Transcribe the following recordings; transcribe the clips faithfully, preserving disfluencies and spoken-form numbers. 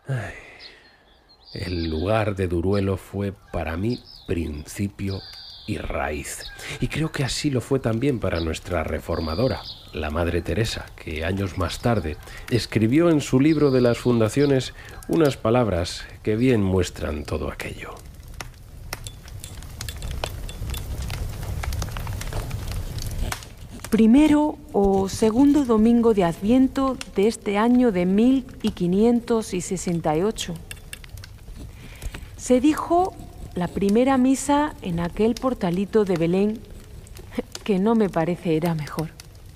Ay, el lugar de Duruelo fue para mí principio y raíz. Y creo que así lo fue también para nuestra reformadora, la Madre Teresa, que años más tarde escribió en su libro de las fundaciones unas palabras que bien muestran todo aquello. Primero o segundo domingo de Adviento de este año de mil quinientos sesenta y ocho. Se dijo la primera misa en aquel portalito de Belén, que no me parece era mejor.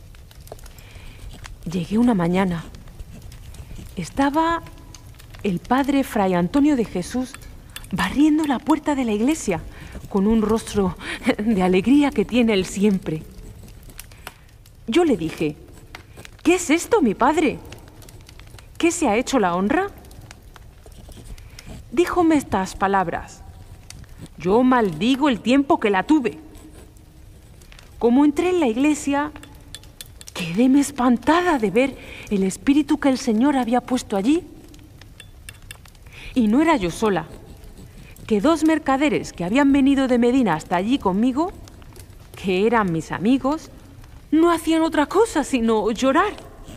Llegué una mañana. Estaba el padre Fray Antonio de Jesús barriendo la puerta de la iglesia con un rostro de alegría que tiene él siempre. Yo le dije: ¿qué es esto, mi padre? ¿Qué se ha hecho la honra? Díjome estas palabras: yo maldigo el tiempo que la tuve. Como entré en la iglesia, quedéme espantada de ver el espíritu que el Señor había puesto allí. Y no era yo sola, que dos mercaderes que habían venido de Medina hasta allí conmigo, que eran mis amigos, no hacían otra cosa sino llorar.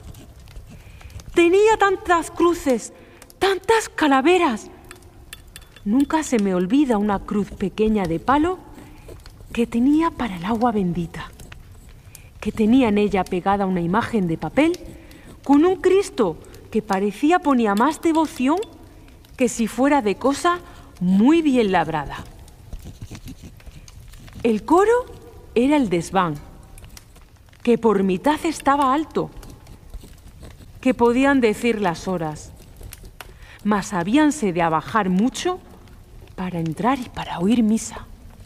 Tenía tantas cruces, tantas calaveras. Nunca se me olvida una cruz pequeña de palo que tenía para el agua bendita, que tenía en ella pegada una imagen de papel con un Cristo que parecía ponía más devoción que si fuera de cosa muy bien labrada. El coro era el desván, que por mitad estaba alto, que podían decir las horas, mas habíanse de abajar mucho para entrar y para oír misa.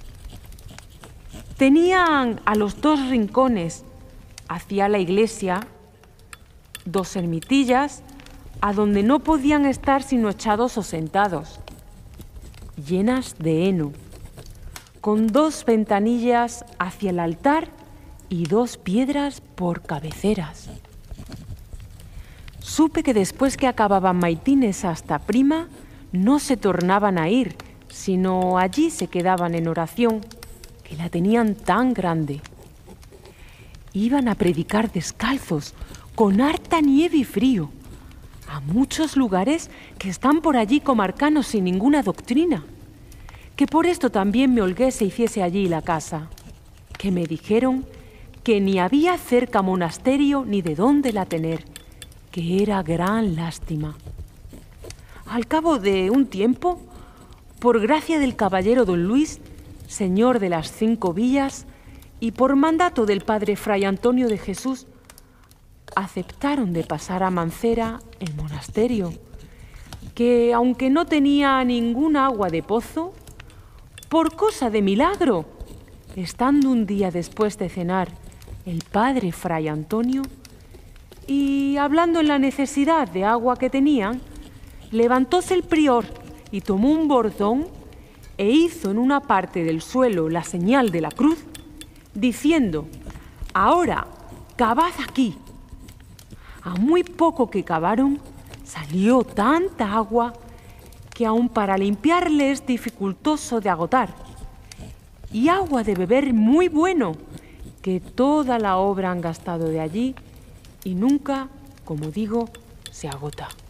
Tenían a los dos rincones hacia la iglesia dos ermitillas a donde no podían estar sino echados o sentados, llenas de heno, con dos ventanillas hacia el altar y dos piedras por cabeceras. Supe que después que acababan maitines hasta prima, no se tornaban a ir, sino allí se quedaban en oración, que la tenían tan grande. Iban a predicar descalzos, con harta nieve y frío, a muchos lugares que están por allí comarcanos sin ninguna doctrina, que por esto también me holgué se hiciese allí la casa, que me dijeron que ni había cerca monasterio ni de dónde la tener, que era gran lástima. Al cabo de un tiempo, por gracia del caballero don Luis, señor de las cinco villas, y por mandato del padre Fray Antonio de Jesús, aceptaron de pasar a Mancera el monasterio, que aunque no tenía ningún agua de pozo, por cosa de milagro, estando un día después de cenar el padre Fray Antonio, y hablando en la necesidad de agua que tenían, levantóse el prior y tomó un bordón e hizo en una parte del suelo la señal de la cruz, diciendo: ahora, cavad aquí. A muy poco que cavaron, salió tanta agua que aun para limpiarle es dificultoso de agotar, y agua de beber muy bueno, que toda la obra han gastado de allí y nunca, como digo, se agota.